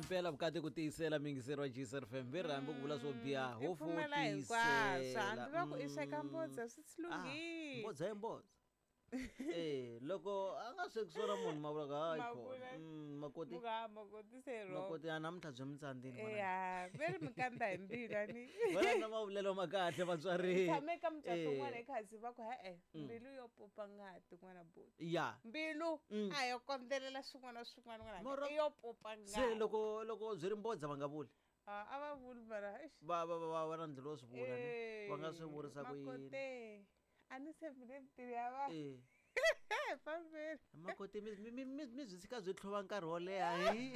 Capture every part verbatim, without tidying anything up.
impela bukade kutiyisela mingisero wa G S R F M virambi kuvula swo biha ho futiyisela va ku isweka mbodza swi tsilungile mbodza hi mbodza eh loko anga swi kusona munhu mavula ka hayi mm makoti muka makoti sero makoti ana mtha bye mtsandini mana yeah very mkanda himbila ni vana na mavulelo makahle vatswari thameka mtshato n'wana ekhasi va ku he mbilu yo popa ngati n'wana boti ya mbilu a yo kondzelela swin'wana swin'wana n'wana yo popa ngati se loko loko byi ri mbodza va nga vuli a va vuli mara va va va va na ndlela swi vula ni va nga swi vurisa ku yini makote ani se vile tiri ya va eh pamberi makoti mi mi mi mi zitsika byi tlhova nkarhi wo leha hi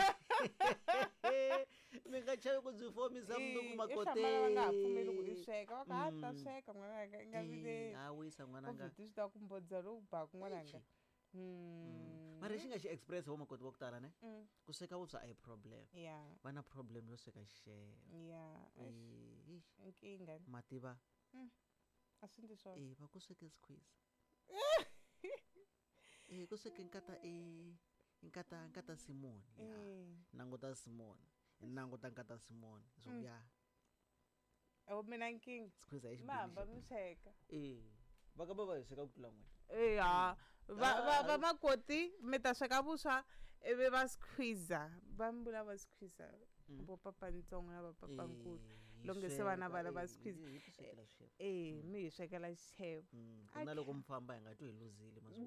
mi nga chavi ku byi fomisa munduku makoti va nga ha pfumeli ku i sweka va ka ha ta sweka n'wananga i nga vile a wisa n'wananga ti swi ta ku mbodza lowu baku n'wananga hmm mara xi nga xi express ho makoti wa ku tala ne ku sweka vuswa a hi problem yeah va na problem yo sweka xixevo yeah nkinga mativa a swi ndzi swona eh va ku sweke squeeze eh ku sweke nkata eh nkata nkata Simon ya nanguta Simon nanguta nkata Simon so ya o mina nkinga squeeze a xi mamba mi sweka eh va ka baba sweka ku tlula n'wina eh ha va va makoti mi ta sweka vuswa ivi va squeeze va mbula va squeeze bo papa ntsongo na papa nkulu longe se vana vana va squeeze eh mi hi swekela xixevo na loko mfamba hi nga twi hi luzile mazwi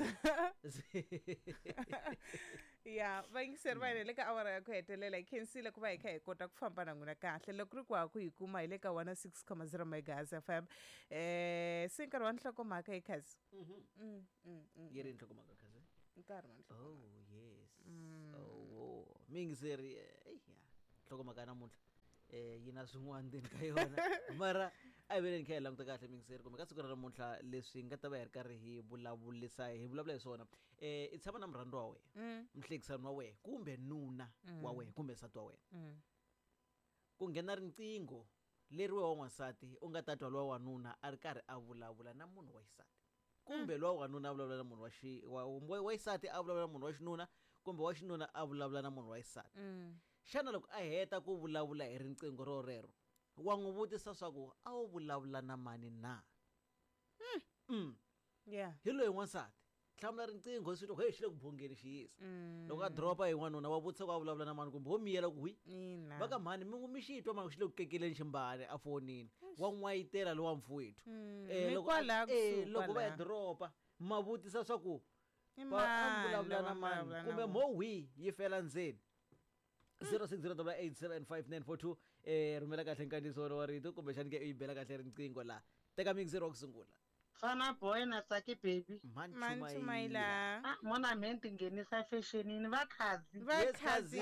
ya va yingiseri va hina le ka awara ya ku hetelela hi khensile ku va hi kha hi kota ku famba na n'wina kahle loko ri ku ha ku hi kuma hi le ka one oh six comma zero megahertz F M eh se nkarhi wa nhlokomhaka hi khasi yi ri nhlokomhaka khasi nkarhi wa nhlokomhaka oh yes oh mingiseri eh ya nhlokomhaka namuntlha eh yina swin'wana ndeni ka yona mara a hi veleni kha hi languta kahle mingiseri kumbe ka siku ra namuntlha leswi nga ta va hi ri karhi hi vulavulisa hi vulavula hi swona eh i tshama na murhandzwa wa wena muhlekisani wa wena kumbe nuna wa wena kumbe nsati wa wena ku nghena riqingho leri wa n'wansati u nga ta twa lowa wanuna a ri karhi a vulavula na munhu wa xisati kumbe lowa wanuna a vulavula na munhu wa xi wa xisati a vulavula na munhu wa xinuna kumbe wa xinuna a vulavula na munhu wa xisati xana loko a heta ku vulavula hi riqingho ro rero wa n'wi vutisa swa ku a wu vulavula na mani na mm yeah hi loyi n'wansati hlamula riqingho swi to he xi le ku bongeni xiyisa loko a dropa hi n'wanuna wa vutisa ku a vulavula na mani kumbe ho miyela ku hwi va ka mhani mi ngu mi xitwa ma xi le ku kekeleni ximbane a fonini wa n'wayitela lo wa mfowethu eh loko eh loko va dropa ma vutisa swa ku va vulavula na mani kumbe mo hwi yi fela ndzeni zero six zero eight eight seven five nine four two eh rumela kahle nkandiso wa rito kumbe xani ke i bela kahle riqingho la teka mixer wa ku sungula fana boy na Saki baby manchumayila ah mona mente ngenisa fashion ni vakhazi vakhazi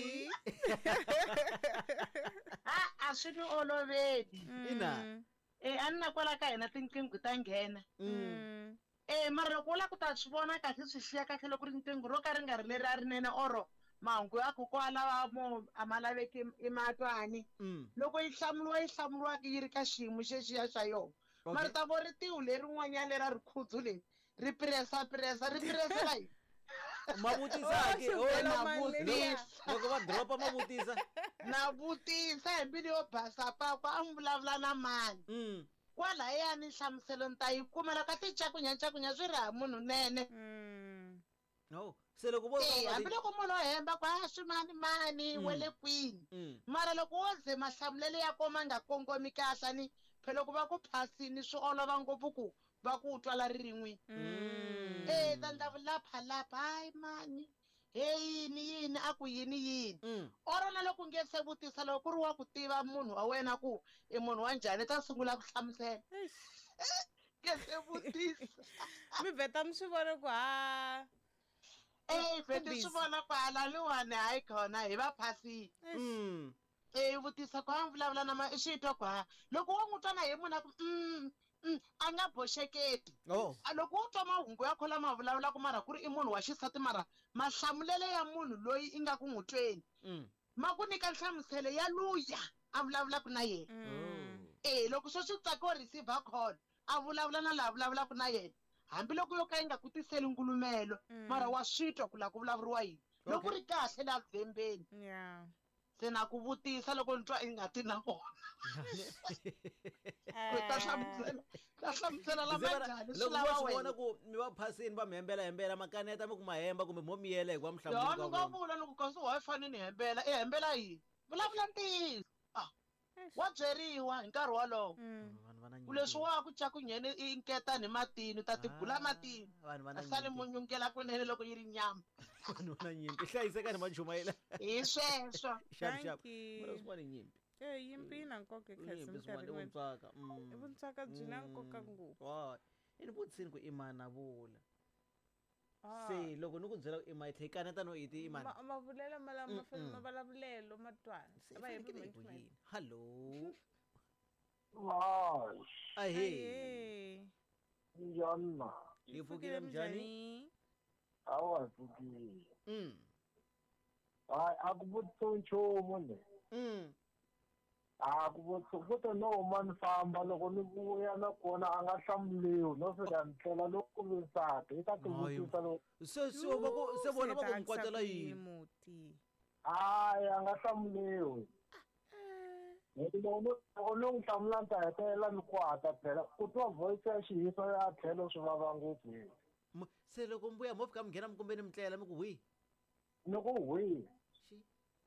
ah aswi olovedi ina eh anna kwala ka hina tinqingho ta nghena eh mara loko la ku ta swi vona kahle swi xiya kahle loko riqingho ro ka ri nga ri leri a ri nene oro mangu ya ku kwala mo amalaveki imatwani loko yi hlamuriwa yi hlamuriwa yi ri ka xiyimo xexiya xa yona mara ta vo ri tiwu leri n'wanyana lera ri khudzu leri ri presa presa ri presela yi ma vutisa ke loko va dropa ma vutisa na vutisa hi mbilu yo basa pakwa a n'wi vulavula na mani kwala yani nhlamuselo ni ta yi kumela ka ticakunya cakunya swi ri ha munhu nene no se loko vo hambi loko munhu o hemba ku a swi mani mani we le kwini mara loko wo ze mahlamulelo ya koma nga kongomi kahle ni phe loko va ku phasini swi olova ngopfu ku va ku twala rin'we eh ta ndavula phalapha hayi mani hey yini yini a ku yini yini orona loko nge se vutisa loko ku ri wa ku tiva munhu wa wena ku i munhu wa njhani ta sungula ku hlamusela ke se vutisa mi veta mi swi vona ku ha eh vete swi vona ku hala liwani hayi khona hi va phasini eh vutisa ku a vulavula na ma xitwa ku ha loko wo n'wi twana hi munhu ku mm a nga boxeketi loko u twa mahungu ya khola ma vulavula ku mara ku ri i munhu wa xisati mara mahlamulelo ya munhu loyi i nga ku n'wi tweni ma ku nyika nhlamuselo ya luya a vulavulaka na yena eh loko swo swi tsaka u receive call a vulavula na lava vulavulaka na yena hambiloko yo ka yi nga ku tiseli ngulumelo mara wa switwa ku la ku vulavuriwa yini loko ri kahle la dzembeni se na ku vutisa loko ni twa i nga ti na vona ta hlamusela ta hlamusela lama njhani swi loko lava vo swi vona wena ku mi va phasini va mi hembela hembela makaneta mi ku mahemba kumbe mo miyela hi ku va mi yo hlamuleni ni ka nga vona vula ni ku kasi wa fane ni hembela i hembela yini vulavula ntiyiso ah wa byeriwa hi nkarhi wolowo vanhu va na ku leswi wa ku cakunyeni i nketa ni matini ta ti gula matini vanhu va na a sale nyimpi munyungela kunene loko yi ri nyama vanhu va na nyimpi hlayisekani machumayela hi sweswo xap xap Thank you. mara swin'wana i nyimpi Eh, yimpi yi na nkoka khasi nyimpi swin'wana i minkarhi vuntswaka i vuntswaka byi na nkoka ngopfu wa i ni vutisini ku i mani a vula Ah. se loko ni ku byela ku i ma tlhe kaneta no i ti i mani Ma- mavulelo malama ma fanele Mm-mm. mavulavulelo matwana se a va hembi fanekele hi ku management. yini hallo Hayi, ahe Ahee. njhani na? hi pfukile mjhani A wa pfukile. mm Hayi, a ku vutisiwi nchumu ni. mm A ku vutisiwi ku te no huma ni famba loko ni vuya na kona a nga hlamuriwi no fika ni tlela loko ku visaka i ta ti Hayi. vutisa loko se se va ku se vona va ku mi kwatela yini muti hayi a nga hlamuriwi. Loko no- loko no n'wi hlamula ni ta hetelela ni kwata phela ku twa voice ya xihiso ya tlhelo swi vava ngopfu hi. M- se loko mbuya mo fika mi nghena mi kombeni mi tlela mi ku hwi Ni ku hwi. Xi,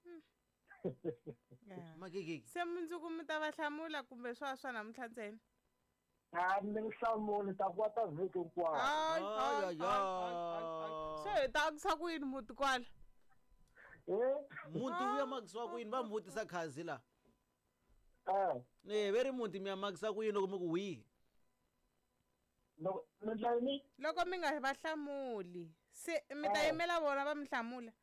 Yeah. magegeki se mundzuku mi ta va hlamula kumbe swa swa namuntlha ntsena A ni nge hlamuli ta kwata vhiki hinkwaro. Ay, ay, Ay, ay, ay, ay, ay, ay. se hi ta akisa ku yini muti kwala Eh? muti wu ya makisiwa ku yini va mi vutisa khazi la Eh. ne ve ri muti mi ya makisa ku yini loko mi ku hwi Loko ni dla yini? loko mi nga va hlamuli se mi ta Ah. yimela vona va mi hlamula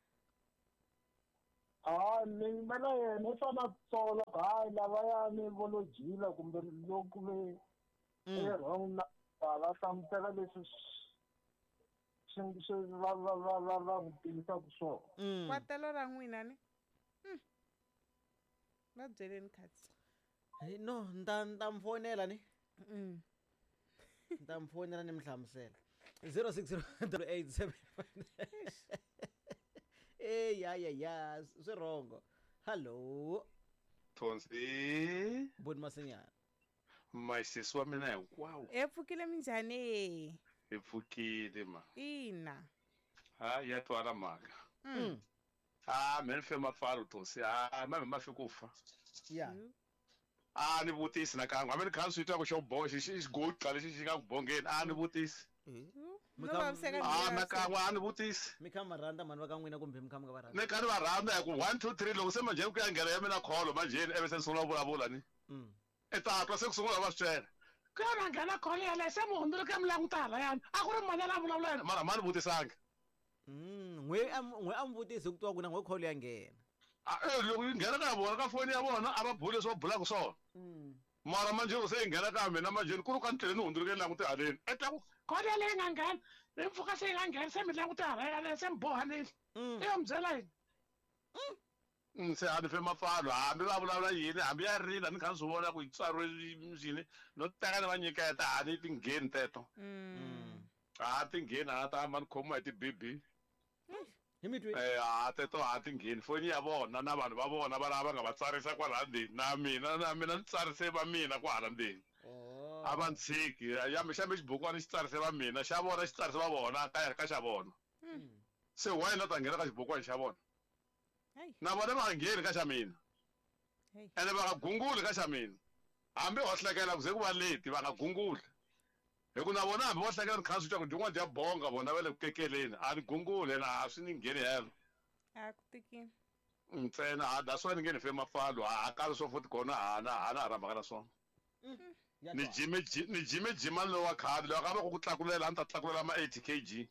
Ah, ni yimela yena i fana tsolo hayi lavayani vo lo jila kumbe loku ve Mm. wrong na va hlamusela leswi swi swi va va va va va n'wi tivisaka swona. Mm. kwatelo ra n'wina ni Hmm. va byeleni khasi Hey, no ni ta ni ta mi fonela ni Mm. ni ta mi fonela ni mi hlamusela zero six zero double eight seven ey ya ya ya swi rhongo hallo Thonsi, boni masenyana masisi wa mina hinkwawo e pfukile minjhani hi pfukile ma. ina Ha ya twala mhaka. Mm. Ha mina ni fe mapfalo Thonsi. Ha mami ma fi ku fa. ya Mm. A ni vutisi nakan'we. A mi ni kha swi twa ku xo boxa xi xi goqa lexi xi nga ku bongeni. A ni vutisi. no kha- vaviseka mi- ni A vaviseka. nakan'we a ni vutisi. mi kha mi rhandza mhani va ka n'wina kumbe mi kha mi nga va rhandza Ni kha ni va rhandza hi ku one two three loko se manjheni ku ya nghena ya mina kholo manjheni ivi se ni sungula ku vulavula ni. Mm. I ta twa se ku sungula va swi twela. Ku ya na nghena kholo yaleyo se mi hundzuluke mi langutala yani. A ku ri mani yala vulavula yena mara ma ni vutisanga. Mm, n'we a n'we a mi vutisi hi ku twa ku na n'we kholo ya nghena A eh loko yi nghena ka vona ka foni ya vona a va bule leswi va bulaka swona. Mara manjheni se yi nghena ka mina manjheni ku ri ka ni tlhele ni hundzuluke ni langute haleni. I ta ku kholo yaleyi nga nghena. Ni mpfuka se yi nga nghena se mi langute hala yaleyo se mi bohanile. Mm. I yo mi byela yini? Mm, se a ni fe mapfalo hambi va vulavula yini hambi ya rila ni kha ni swi vona ku yi tswariwe yini no teka ni va nyiketa a ni ti ngheni teto. Mm. A ti ngheni a ta hamba ni khomiwa hi ti-bibi. hi mi twi Eh a teto a ti ngheni foni ya vona na vanhu va vona va lava va nga va tsarisa kwala ndzeni na mina na mina ni tsarise va mina kwala ndzeni. Oh. A va ni tshiki ya mi xa mi xibukwana xi tsarise va mina xa vona xi tsarise va vona ka ka xa vona. Mm. Se why na ta nghena ka xibukwana xa vona? Hey. Na vona va nga ngheni ka xa mina. Hey. Ene va nga gunguli ka xa mina. Hambi ho hlekela ku ze ku va late va nga gunguli. Hi ku na vona hambi vo hlekela ni kha swi twa ku din'wana dya bonga vona va le ku kekeleni a ni gunguli na a swi ni ngheni helo. a ku tikini Ntsena a that's why ni nge ni fe mapfalo a ka swo futhi kona a na a na rhamba ka na swona. Ya Ni twa. jime ji- ni jime jima lo wa khadi lo ka va ku tlakulela a ni ta tlakulela ma eighty kg.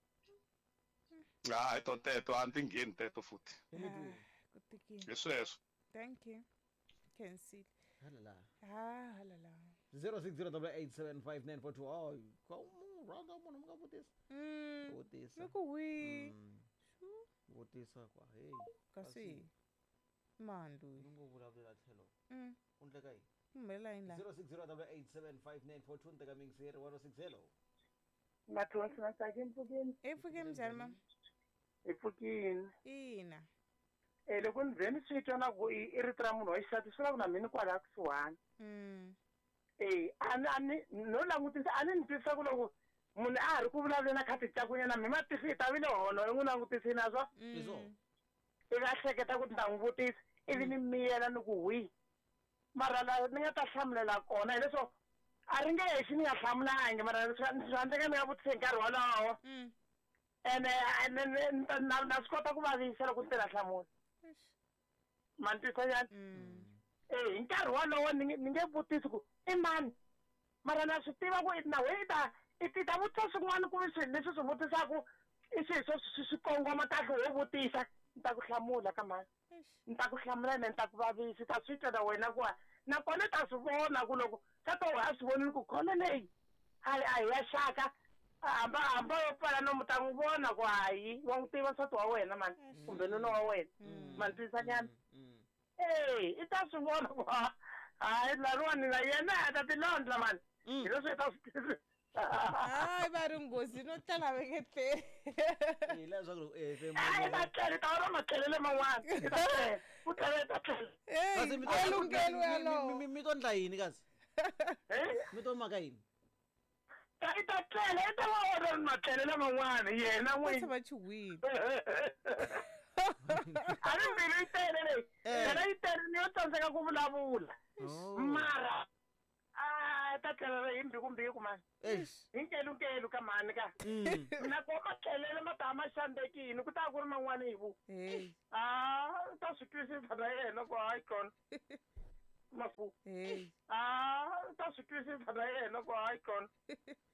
Ah, to teto a ni ti ngheni teto futhi. hi mi twi ku tikini Hi sweswo. thank you can see halala ah halala zero six zero double eight seven five nine four two oh kwa mu rhandza munhu mi nga vutisa mm vutisa ni ku wi Mm. vutisa kwa hey kasi mandu ni ngo vulavulela tlhelo mm u ndleka yini humelela yini la zero six zero double eight seven five nine four two ni teka mingiseri one oh six hello mathonsi masake mpfukini e pfuke minjhani mama hi pfukini ina e loko ni vhe ni swi twa na ku i rito ra munhu wa xisati swi vula ku na mina kwalaha kusuhani e a ni a ni no langutisa a ni ni twisisa ku loko munhu a ha ri ku vulavuleni a kha ti cakunyana mi matihlo i ta vile hono i n'wi langutisini na swa i nga hleketa ku ti ta n'wi vutisa ivi ni miyela ni ku hwi mara la ni nga ta hlamulela kona hileswo a ri nge hexi ni nga hlamulangi mara swa endleka ni nga vutisa hi nkarhi wolowo ene na swi kota ku vavisa loko ni tirha hlamula ma ni twisisa njhani e hi nkarhi wolowo ni nge vutisi ku i mani mara na swi tiva ku na we i ta i ti ta vutisa swin'wana ku vi swilo leswi swi vutisaku i swilo swo swi kongoma kahle wo vutisa ni ta ku hlamula ka mani ni ta ku hlamula ene ni ta ku vavisa ta swi twa na wena ku nakona i ta swi vona ku loko ka to a swi vonini ku khole leyi a hi ya xaka hamba hamba yo pfala nomu ta n'wi vona ku hayi wa n'wi tiva nsati wa wena mani kumbe nuna wa wena ma ni twisisa nyana e i ta swi vona ku hayi lariwani na yena a ta tilondla mani hi leswi i ta swi tivisa hayi va ri nghozi no tlela veketleri hayi ta tlele ta vona matlelele man'wana i ta tlele u tlele i ta tlele alungelo yalowo mi to ndla yini kazi mi to maka yini i ta tlele i ta va vona matlelele man'wana yena n'wini va chihwini a ri mbilu yi tele leyi yena yi tele ni yo tsandzeka ku vulavula mara a ta tlelela hi mbhikumbiku mani hi nkelunkelu ka mani ka nakona matlhelele ma ta ma xandekini ku ta ku ri man'wana hi vu a ta swi twisisa na yena ku hayi kona mafu a ta swi twisisa na yena ku hayi kona